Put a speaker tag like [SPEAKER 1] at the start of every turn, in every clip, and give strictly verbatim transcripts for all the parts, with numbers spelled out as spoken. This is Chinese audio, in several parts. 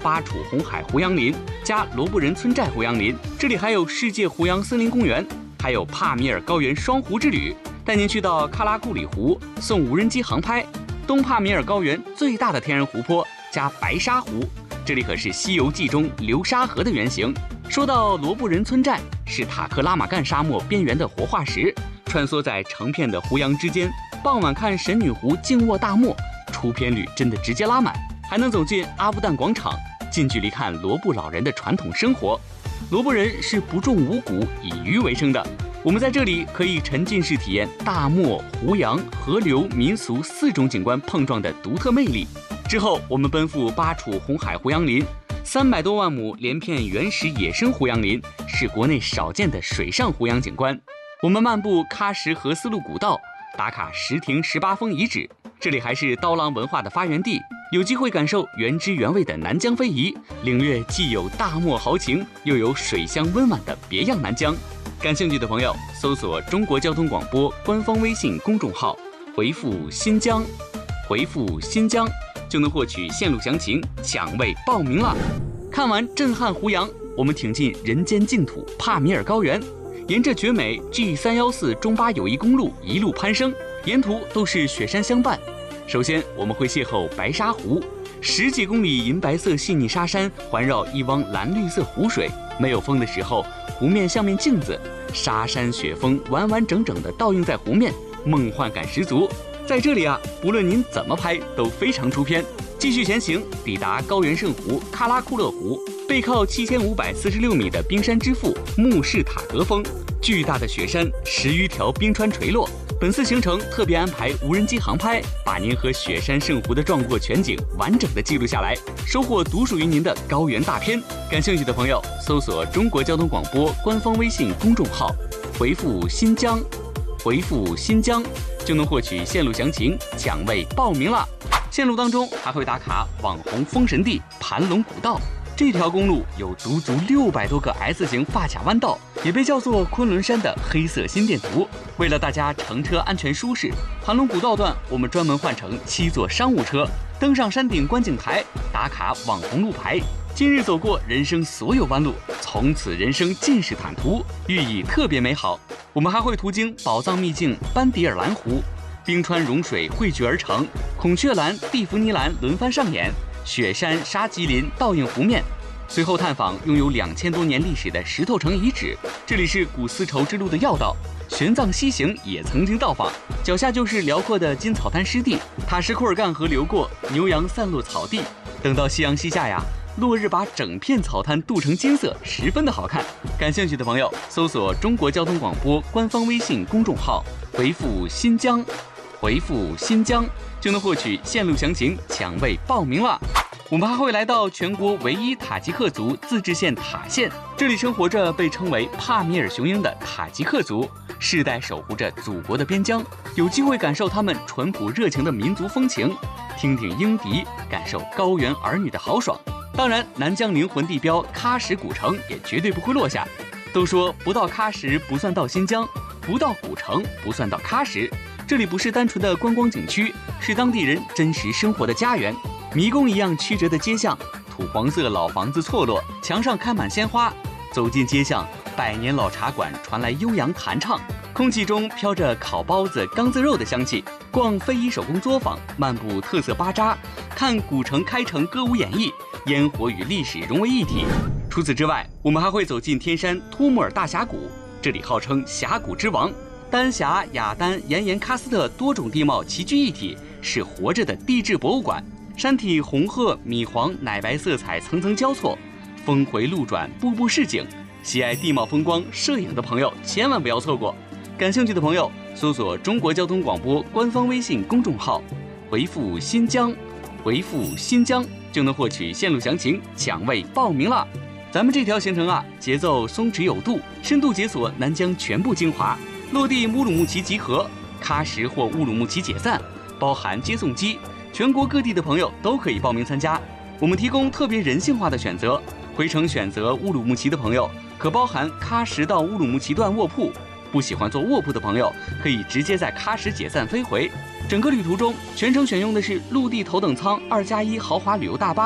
[SPEAKER 1] 巴楚红海胡杨林加罗布人村寨胡杨林，这里还有世界胡杨森林公园，还有帕米尔高原双湖之旅，带您去到喀拉库里湖送无人机航拍，东帕米尔高原最大的天然湖泊加白沙湖，这里可是《西游记》中流沙河的原型。说到罗布人村寨，是塔克拉玛干沙漠边缘的活化石，穿梭在成片的胡杨之间，傍晚看神女湖静卧大漠，出片率真的直接拉满。还能走进阿布旦广场，近距离看罗布老人的传统生活。罗布人是不种五谷，以渔为生的。我们在这里可以沉浸式体验大漠、胡杨、河流、民俗四种景观碰撞的独特魅力。之后，我们奔赴巴楚红海胡杨林，三百多万亩连片原始野生胡杨林，是国内少见的水上胡杨景观。我们漫步喀什河丝路古道，打卡石亭十八峰遗址，这里还是刀郎文化的发源地。有机会感受原汁原味的南疆非遗，领略既有大漠豪情，又有水乡温婉的别样南疆。感兴趣的朋友，搜索中国交通广播官方微信公众号，回复新疆，回复新疆就能获取线路详情，抢位报名了。看完震撼胡杨，我们挺进人间净土帕米尔高原，沿着绝美 G 三一四中巴友谊公路一路攀升，沿途都是雪山相伴。首先，我们会邂逅白沙湖，十几公里银白色细腻沙山环绕一汪蓝绿色湖水，没有风的时候，湖面像面镜子，沙山雪峰完完整整地倒映在湖面，梦幻感十足。在这里啊，不论您怎么拍都非常出片。继续前行，抵达高原圣湖喀拉库勒湖，背靠七千五百四十六米的冰山之父穆士塔格峰，巨大的雪山，十余条冰川垂落。本次行程特别安排无人机航拍，把您和雪山圣湖的壮阔全景完整的记录下来，收获独属于您的高原大片。感兴趣的朋友，搜索中国交通广播官方微信公众号，回复新疆，回复新疆就能获取线路详情，抢位报名了。线路当中还会打卡网红封神地盘龙古道。这条公路有足足六百多个 S 型发卡弯道，也被叫做昆仑山的黑色心电图。为了大家乘车安全舒适，盘龙古道段我们专门换成七座商务车，登上山顶观景台，打卡网红路牌。今日走过人生所有弯路，从此人生尽是坦途，寓意特别美好。我们还会途经宝藏秘境班迪尔兰湖，冰川融水汇聚而成，孔雀蓝、蒂芙尼蓝轮番上演。雪山、沙棘林倒映湖面，随后探访拥有两千多年历史的石头城遗址，这里是古丝绸之路的要道。玄奘西行也曾经到访，脚下就是辽阔的金草滩湿地，塔什库尔干河流过，牛羊散落草地。等到夕阳西下呀，落日把整片草滩镀成金色，十分的好看。感兴趣的朋友，搜索中国交通广播官方微信公众号，回复新疆，回复新疆就能获取线路详情，抢位报名了。我们还会来到全国唯一塔吉克族自治县塔县，这里生活着被称为帕米尔雄鹰的塔吉克族，世代守护着祖国的边疆。有机会感受他们淳朴热情的民族风情，听听鹰笛，感受高原儿女的豪爽。当然，南疆灵魂地标喀什古城也绝对不会落下。都说不到喀什不算到新疆，不到古城不算到喀什。这里不是单纯的观光景区，是当地人真实生活的家园。迷宫一样曲折的街巷，土黄色老房子错落，墙上开满鲜花。走进街巷，百年老茶馆传来悠扬弹唱，空气中飘着烤包子、缸子肉的香气。逛非遗手工作坊，漫步特色巴扎，看古城开城歌舞演绎，烟火与历史融为一体。除此之外，我们还会走进天山突木尔大峡谷，这里号称峡谷之王。丹霞、雅丹、岩盐喀斯特多种地貌齐聚一体，是活着的地质博物馆。山体红褐、米黄、奶白色彩层层交错，峰回路转，步步是景。喜爱地貌风光摄影的朋友千万不要错过。感兴趣的朋友，搜索中国交通广播官方微信公众号，回复新疆，回复新疆就能获取线路详情，抢位报名了。咱们这条行程啊，节奏松弛有度，深度解锁南疆全部精华。落地乌鲁木齐集合，喀什或乌鲁木齐解散，包含接送机。全国各地的朋友都可以报名参加，我们提供特别人性化的选择。回程选择乌鲁木齐的朋友，可包含喀什到乌鲁木齐段卧铺；不喜欢坐卧铺的朋友，可以直接在喀什解散飞回。整个旅途中，全程选用的是陆地头等舱二加一豪华旅游大巴，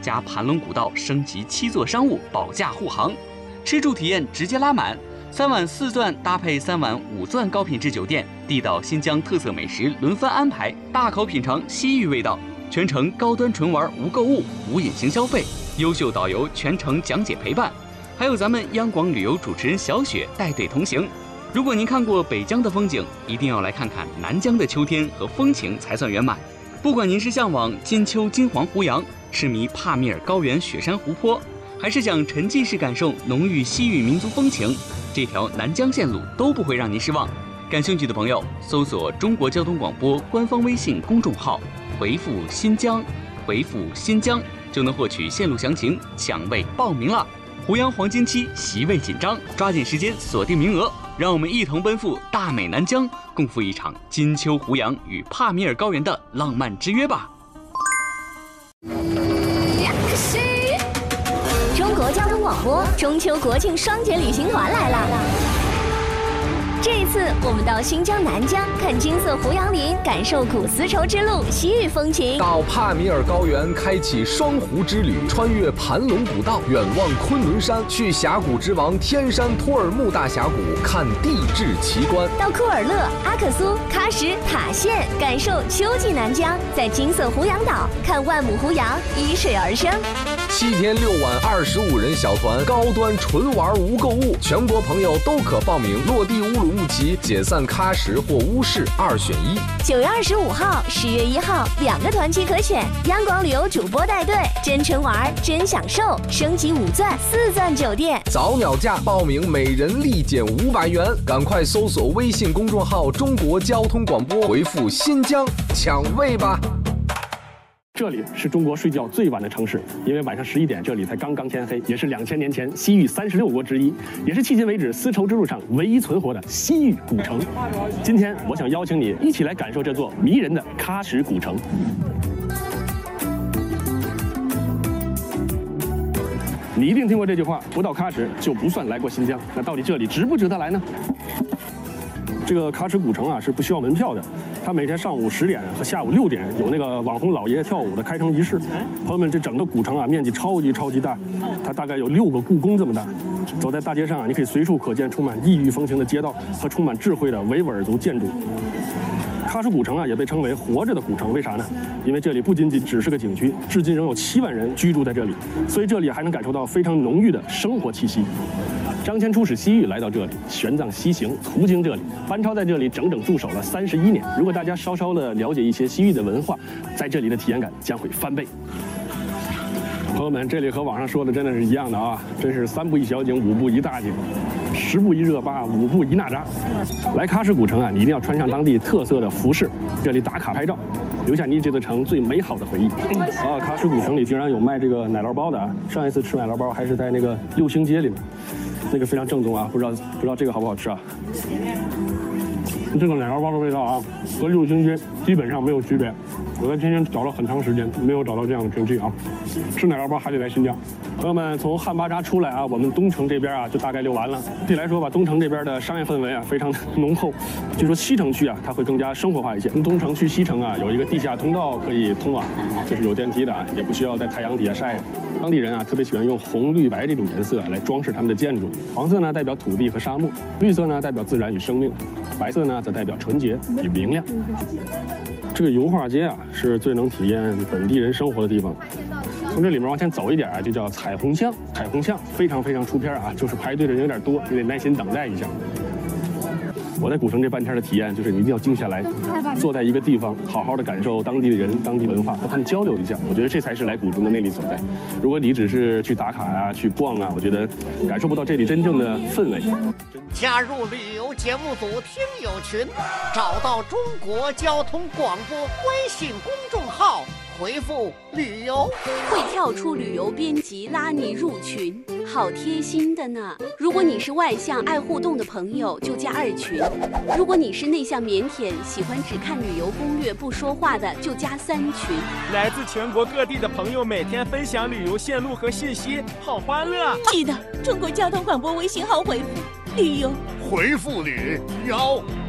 [SPEAKER 1] 加盘龙古道升级七座商务保驾护航，吃住体验直接拉满。三晚四钻搭配三晚五钻高品质酒店，地道新疆特色美食轮番安排，大口品尝西域味道。全程高端纯玩无购物无隐形消费，优秀导游全程讲解陪伴，还有咱们央广旅游主持人小雪带队同行。如果您看过北疆的风景，一定要来看看南疆的秋天和风情才算圆满。不管您是向往金秋金黄胡杨，痴迷帕米尔高原雪山湖泊，还是想沉浸式感受浓郁西域民族风情，这条南疆线路都不会让您失望。感兴趣的朋友，搜索中国交通广播官方微信公众号，回复新疆，回复新疆就能获取线路详情，抢位报名了。胡杨黄金期席位紧张，抓紧时间锁定名额，让我们一同奔赴大美南疆，共赴一场金秋胡杨与帕米尔高原的浪漫之约吧。
[SPEAKER 2] 中国交通广播中秋国庆双节旅行团来了。这一次，我们到新疆南疆看金色胡杨林，感受古丝绸之路西域风情；
[SPEAKER 3] 到帕米尔高原开启双湖之旅，穿越盘龙古道，远望昆仑山，去峡谷之王天山托尔木大峡谷看地质奇观；
[SPEAKER 2] 到库尔勒、阿克苏、喀什、塔县，感受秋季南疆，在金色胡杨岛看万亩胡杨依水而生。
[SPEAKER 3] 七天六晚二十五人小团，高端纯玩无购物，全国朋友都可报名，落地乌鲁木齐，解散喀什或乌市，二选一。
[SPEAKER 2] 九月二十五号、十月一号两个团期可选，央广旅游主播带队，真纯玩真享受，升级五钻四钻酒店，
[SPEAKER 3] 早鸟价报名每人立减五百元，赶快搜索微信公众号中国交通广播，回复新疆抢位吧。
[SPEAKER 4] 这里是中国睡觉最晚的城市，因为晚上十一点这里才刚刚天黑，也是两千年前西域三十六国之一，也是迄今为止丝绸之路上唯一存活的西域古城。今天我想邀请你一起来感受这座迷人的喀什古城。你一定听过这句话：不到喀什就不算来过新疆。那到底这里值不值得来呢？这个喀什古城啊是不需要门票的，它每天上午十点和下午六点有那个网红老爷爷跳舞的开城仪式。朋友们，这整个古城啊面积超级超级大，它大概有六个故宫这么大。走在大街上啊，你可以随处可见充满异域风情的街道和充满智慧的维吾尔族建筑。喀什古城啊也被称为活着的古城，为啥呢？因为这里不仅仅只是个景区，至今仍有七万人居住在这里，所以这里还能感受到非常浓郁的生活气息。张骞出使西域来到这里，玄奘西行途经这里，班超在这里整整驻守了三十一年。如果大家稍稍的了解一些西域的文化，在这里的体验感将会翻倍。朋友们，这里和网上说的真的是一样的啊！真是三步一小景，五步一大景，十步一热巴，五步一娜扎。来喀什古城啊，你一定要穿上当地特色的服饰，这里打卡拍照，留下你这座城最美好的回忆。啊，喀什古城里竟然有卖这个奶酪包的啊！上一次吃奶酪包还是在那个六星街里面。那个非常正宗啊，不知道不知道这个好不好吃啊？这个奶酪包的味道啊，和六星街基本上没有区别。我在天津找了很长时间，没有找到这样的平替啊。吃奶酪包还得来新疆。朋友们，从汉巴扎出来啊，我们东城这边啊就大概溜完了。具体来说吧，东城这边的商业氛围啊非常的浓厚。据说西城区啊，它会更加生活化一些。从东城去西城啊，有一个地下通道可以通往，这是有电梯的啊，也不需要在太阳底下晒。当地人啊特别喜欢用红、绿、白这种颜色来装饰他们的建筑。黄色呢代表土地和沙漠，绿色呢代表自然与生命，白色呢则代表纯洁与明亮。这个油画街啊是最能体验本地人生活的地方。从这里面往前走一点啊，就叫彩虹巷。彩虹巷非常非常出片啊，就是排队的人有点多，你得耐心等待一下。我在古城这半天的体验就是你一定要静下来，坐在一个地方，好好的感受当地的人、当地文化，和他们交流一下。我觉得这才是来古城的魅力所在。如果你只是去打卡啊、去逛啊，我觉得感受不到这里真正的氛围。
[SPEAKER 5] 加入旅游节目组听友群，找到中国交通广播微信公众号，回复旅游，
[SPEAKER 6] 会跳出旅游编辑拉你入群，好贴心的呢。如果你是外向爱互动的朋友，就加二群；如果你是内向腼腆喜欢只看旅游攻略不说话的，就加三群。
[SPEAKER 7] 来自全国各地的朋友每天分享旅游线路和信息，好欢乐。
[SPEAKER 8] 记得中国交通广播微信号回复旅游，
[SPEAKER 5] 回复旅游。